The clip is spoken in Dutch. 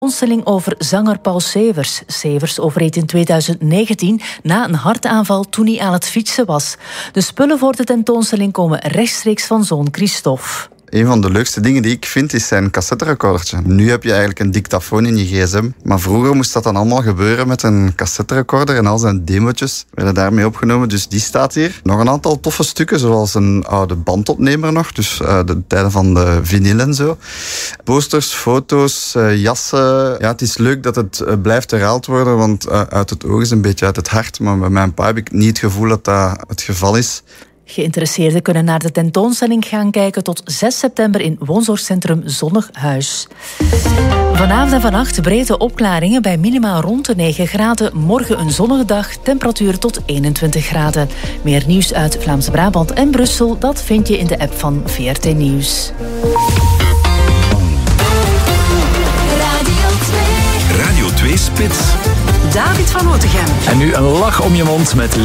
tentoonstelling over zanger Paul Severs. Severs overleed in 2019 na een hartaanval toen hij aan het fietsen was. De spullen voor de tentoonstelling komen rechtstreeks van zoon Christophe. Een van de leukste dingen die ik vind is zijn cassetterecordertje. Nu heb je eigenlijk een dictafoon in je gsm. Maar vroeger moest dat dan allemaal gebeuren met een cassetterecorder en al zijn demotjes werden daarmee opgenomen. Dus die staat hier. Nog een aantal toffe stukken, zoals een oude bandopnemer nog. Dus de tijden van de vinyl en zo. Posters, foto's, jassen. Ja, het is leuk dat het blijft herhaald worden, want uit het oog is een beetje uit het hart. Maar bij mijn pa heb ik niet het gevoel dat dat het geval is. Geïnteresseerden kunnen naar de tentoonstelling gaan kijken tot 6 september in woonzorgcentrum Zonnig Huis. Vanavond en vannacht brede opklaringen bij minima rond de 9 graden. Morgen een zonnige dag, temperatuur tot 21 graden. Meer nieuws uit Vlaams-Brabant en Brussel, dat vind je in de app van VRT Nieuws. Radio 2 Spits. David van Otegem. En nu een lach om je mond met